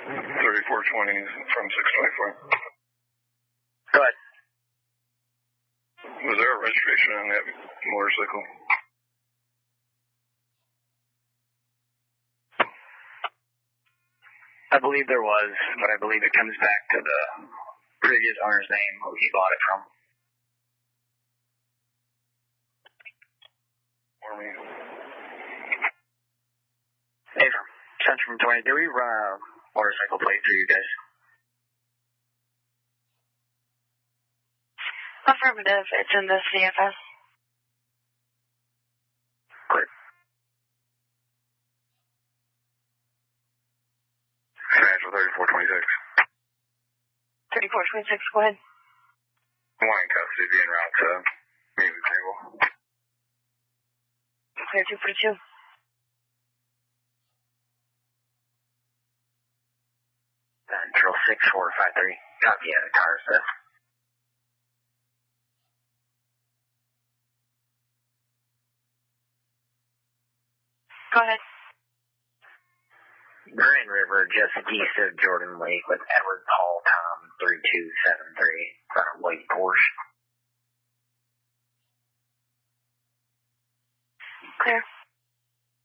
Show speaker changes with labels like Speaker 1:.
Speaker 1: 3420 from 624.
Speaker 2: Go ahead.
Speaker 1: Was there a registration on that motorcycle?
Speaker 2: I believe there was, but I believe it comes back to the previous owner's name who he bought it from.
Speaker 1: For me.
Speaker 2: Hey, from Central from 20, do we run a motorcycle plate through you guys?
Speaker 3: Affirmative. It's in the CFS.
Speaker 2: Great.
Speaker 1: Central 3426.
Speaker 3: 3426, go ahead.
Speaker 1: One in custody being route to maybe Grable.
Speaker 3: Clear 242.
Speaker 2: Central 6453. Copy out of car, sir.
Speaker 3: Go ahead.
Speaker 2: Grand River, just east of Jordan Lake with Edward Paul Tom 3273.